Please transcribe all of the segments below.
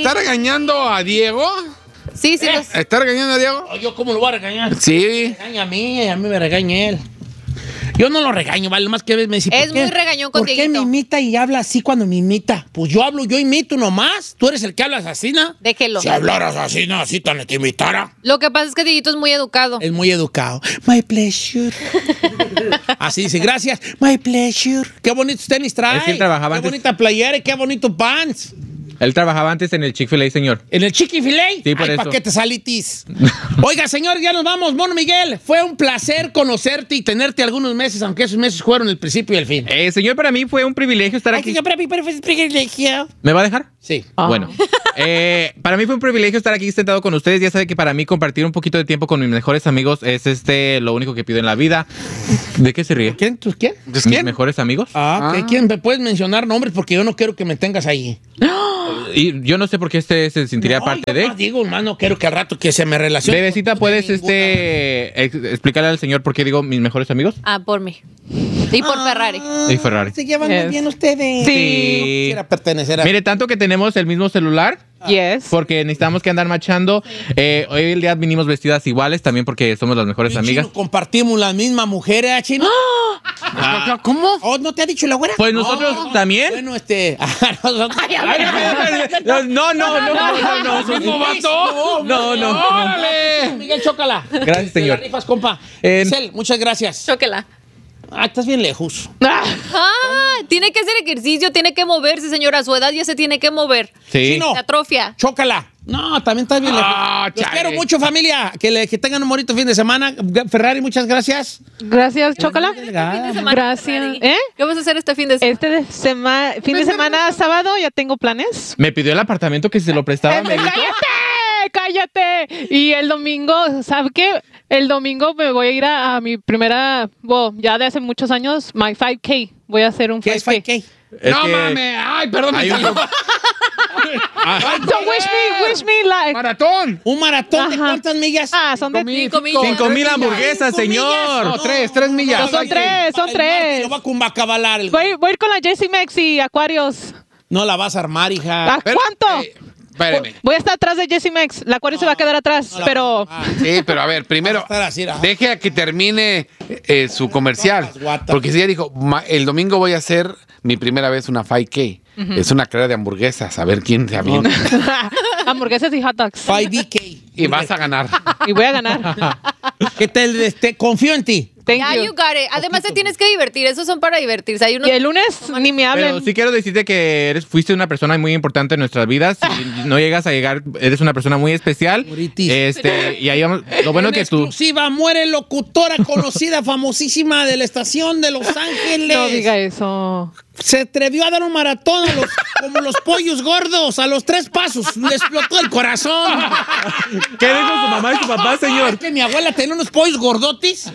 ¿Está regañando a Diego? Sí. ¿Está regañando a Diego? ¿Yo cómo lo voy a regañar? Sí. Me regaña a mí me regaña él. Yo no lo regaño, ¿vale? Más que me dice, Es muy regañón con ¿por qué Dieguito? me imita y habla así cuando me imita? Pues yo imito nomás. Tú eres el que hablas así, ¿no? Déjelo. Si hablaras así, ¿no? Así tan te imitara. Lo que pasa es que Dieguito es muy educado. Es muy educado. My pleasure. Así dice, gracias. My pleasure. Qué bonitos tenis trae. Es que él trabajaba qué antes. bonita playera y qué bonito pants. Él trabajaba antes en el Chick-fil-A, señor. ¿En el Chick-fil-A? Sí, por eso. ¿Para qué te salitis? Oiga, señor, ya nos vamos. Mono Miguel, fue un placer conocerte y tenerte algunos meses, aunque esos meses fueron el principio y el fin. Señor, para mí fue un privilegio estar aquí. Para mí fue un privilegio. ¿Me va a dejar? Sí. Bueno, para mí fue un privilegio estar aquí sentado con ustedes. Ya sabe que para mí compartir un poquito de tiempo con mis mejores amigos es lo único que pido en la vida. ¿De qué se ríe? ¿Quién? ¿Tú quién? ¿Mis mejores amigos? ¿Quién? ¿Me puedes mencionar nombres? Porque yo no quiero que me tengas ahí. Y yo no sé por qué se sentiría parte de. Digo, hermano, quiero que al rato que se me relacione. Bebecita, ¿puedes explicarle al señor por qué digo mis mejores amigos? Por mí. Y por Ferrari. Y Ferrari. ¿Se llevan muy bien ustedes? Sí. Quisiera pertenecer a... Mire, tanto que tenemos el mismo celular. Yes. Porque necesitamos que andar machando. Hoy el día vinimos vestidas iguales también porque somos las mejores amigas. Chino, compartimos la misma mujer, ¿eh, Chino? ¿Cómo? Oh, ¿no te ha dicho la güera? Pues nosotros también. Bueno, nosotros... No. ¿Mismo vato? No. ¡Órale! Miguel, chócala. Gracias, señor. Te la rifas, compa. Giselle, muchas gracias. Chóquela. Estás bien lejos. Tiene que hacer ejercicio, tiene que moverse, señora. A su edad ya se tiene que mover. Sí. Chino, Se atrofia. chócala. No, también estás bien lejos. Los chale. quiero mucho, familia. Que tengan un bonito fin de semana. Ferrari, muchas gracias. Gracias, Chócala. Semana, Gracias. Ferrari. ¿Eh? ¿Qué vas a hacer este fin de semana? Fin de semana, sábado, ya tengo planes. Me pidió el apartamento que se lo prestaba. Me dijo. ¡Cállate! Y el domingo, ¿sabe qué? El domingo me voy a ir a mi primera, ya de hace muchos años, my 5K. Voy a hacer un 5K. ¿Qué es 5K? No mames. Ay, perdón. Hay un- So wish me like. Maratón. ¿Un maratón de Ajá. cuántas millas? Son de 5 millas. 5,000 hamburguesas, señor. No, 3 millas. No, son tres. El martes lo va a acabalar. Voy a ir con la Jessie Mex y Aquarius. No la vas a armar, hija. ¿A cuánto? Espérame. Voy a estar atrás de Jessie Mex. La Aquarius se va a quedar atrás, No la pero... vas a armar. Sí, pero a ver, primero, Va a estar así, ajá. deje a que termine su comercial. Las guatas. Porque si ella dijo, el domingo voy a hacer mi primera vez una 5K. Es una carrera de hamburguesas, a ver quién se avienta. Hamburguesas y hot dogs. 5DK. Y vas a ganar. Y voy a ganar. ¿Qué tal? Confío en ti. Thank Ya, you. you got it. Además, te tienes que divertir. Esos son para divertirse. Hay unos... Y el lunes ni me hablen. Pero sí quiero decirte que fuiste una persona muy importante en nuestras vidas. Si no llegas a llegar, eres una persona muy especial. Moritis. Y ahí vamos. Lo bueno En que tú. exclusiva, muere locutora conocida, famosísima de la estación de Los Ángeles. No diga eso. Se atrevió a dar un maratón como los pollos gordos, a los 3 pasos. Le explotó el corazón. ¿Qué dijo su mamá y su papá, señor? Es que mi abuela tenía unos pollos gordotis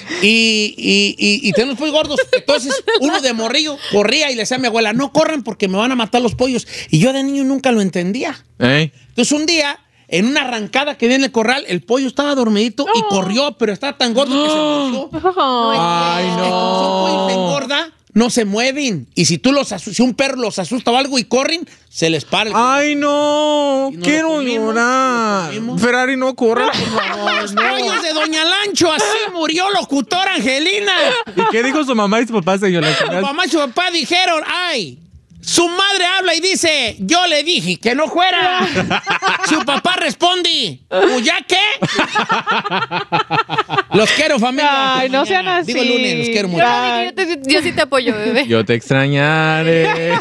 y tenía unos pollos gordos. Entonces, uno de morrillo corría y le decía a mi abuela, no corran porque me van a matar los pollos. Y yo de niño nunca lo entendía. Entonces, un día, en una arrancada que di en el corral, el pollo estaba dormidito y corrió, pero estaba tan gordo que se murió. Ay, Como son pollos de engorda, no se mueven. Y si si un perro los asusta o algo y corren, se les para el Ay, no. Y no Quiero lo comimos, llorar. lo comimos. Ferrari, no corra, por favor. Los pollos de Doña Lancho, así murió locutora Angelina. ¿Y qué dijo su mamá y su papá, señor? Su mamá y su papá dijeron, ay, su madre habla y dice, yo le dije que no fuera. Su papá responde, ¿pues ya qué? Los quiero, familia. Ay, no sean Mañana. así. Digo el lunes, los quiero mucho. Yo sí te apoyo, bebé. Yo te extrañaré.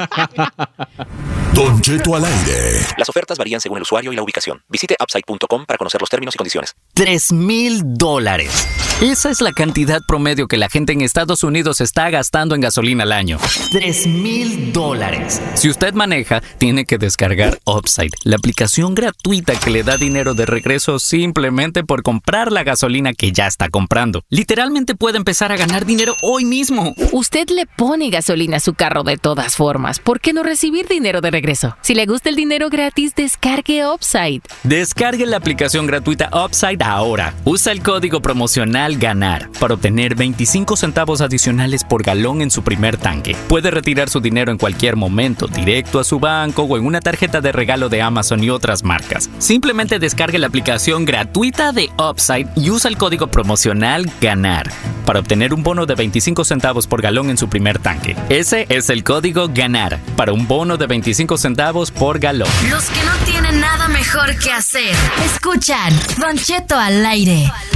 Don Cheto al aire. Las ofertas varían según el usuario y la ubicación. Visite upside.com para conocer los términos y condiciones. $3,000. Esa es la cantidad promedio que la gente en Estados Unidos está gastando en gasolina al año. $3,000. Si usted maneja, tiene que descargar Upside, la aplicación gratuita que le da dinero de regreso simplemente por comprar la gasolina que ya está comprando. Literalmente puede empezar a ganar dinero hoy mismo. Usted le pone gasolina a su carro de todas formas. ¿Por qué no recibir dinero de regreso? Si le gusta el dinero gratis, descargue Upside. Descargue la aplicación gratuita Upside ahora. Usa el código promocional GANAR para obtener 25 centavos adicionales por galón en su primer tanque. Puede retirar su dinero dinero en cualquier momento, directo a su banco o en una tarjeta de regalo de Amazon y otras marcas. Simplemente descargue la aplicación gratuita de Upside y usa el código promocional GANAR para obtener un bono de 25 centavos por galón en su primer tanque. Ese es el código GANAR para un bono de 25 centavos por galón. Los que no tienen nada mejor que hacer, escuchan Don Cheto al aire.